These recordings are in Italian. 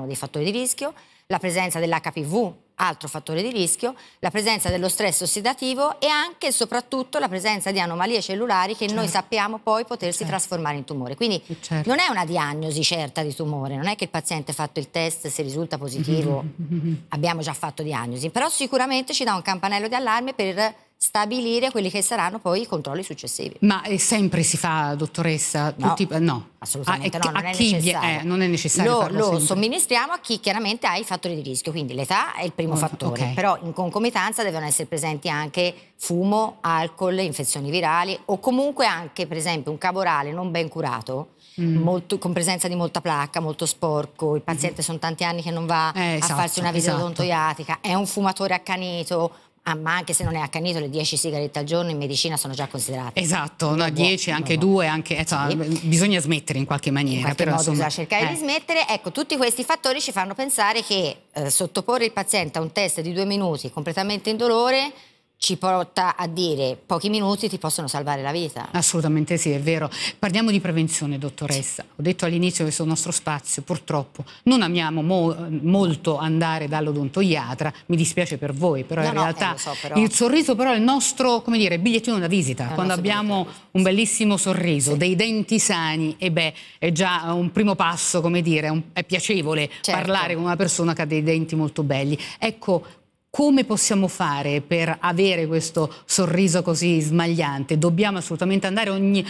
dei fattori di rischio, la presenza dell'HPV, altro fattore di rischio, la presenza dello stress ossidativo e anche e soprattutto la presenza di anomalie cellulari che noi sappiamo poi potersi trasformare in tumore. Quindi non è una diagnosi certa di tumore, non è che il paziente ha fatto il test, se risulta positivo abbiamo già fatto diagnosi, però sicuramente ci dà un campanello di allarme per stabilire quelli che saranno poi i controlli successivi. Ma sempre si fa, dottoressa? No, no. assolutamente no, non è chi necessario. Non è necessario lo somministriamo a chi chiaramente ha i fattori di rischio, quindi l'età è il primo fattore, però in concomitanza devono essere presenti anche fumo, alcol, infezioni virali o comunque anche per esempio un cavo orale non ben curato, con presenza di molta placca, molto sporco, il paziente sono tanti anni che non va a farsi una visita odontoiatrica, è un fumatore accanito, ma anche se non è accanito, le 10 sigarette al giorno in medicina sono già considerate. Esatto, 10, anche 2, anche, insomma, bisogna smettere in qualche maniera. In qualche però, modo bisogna cercare di smettere. Ecco, tutti questi fattori ci fanno pensare che sottoporre il paziente a un test di 2 minuti completamente indolore ci porta a dire pochi minuti ti possono salvare la vita. Assolutamente sì, è vero. Parliamo di prevenzione, dottoressa. Ho detto all'inizio che sul nostro spazio purtroppo non amiamo molto andare dall'odontoiatra, mi dispiace per voi, però in realtà il sorriso però è il nostro, come dire, bigliettino da visita. Quando abbiamo un bellissimo sorriso, dei denti sani, è già un primo passo, come dire, è piacevole parlare con una persona che ha dei denti molto belli. Ecco, come possiamo fare per avere questo sorriso così smagliante? Dobbiamo assolutamente andare ogni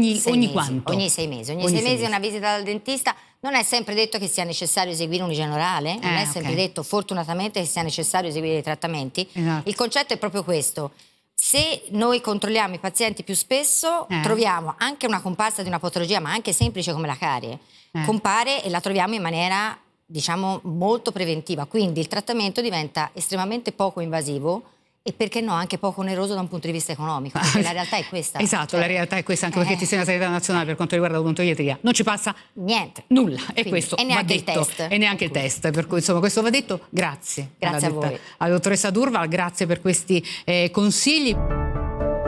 quanto? Ogni 6 mesi. Ogni 6 mesi una visita dal dentista. Non è sempre detto che sia necessario eseguire un'igiene orale, non è sempre detto fortunatamente che sia necessario eseguire dei trattamenti. Il concetto è proprio questo. Se noi controlliamo i pazienti più spesso, troviamo anche una comparsa di una patologia, ma anche semplice come la carie, compare e la troviamo in maniera, diciamo, molto preventiva, quindi il trattamento diventa estremamente poco invasivo e perché no anche poco oneroso da un punto di vista economico, perché la realtà è questa. Esatto, la realtà è questa, anche perché il sistema sanitario nazionale per quanto riguarda l'odontoiatria non ci passa niente, nulla, e questo e neanche va detto, il test. E neanche il test, per cui insomma questo va detto. Grazie a voi, alla dottoressa Durval, grazie per questi consigli.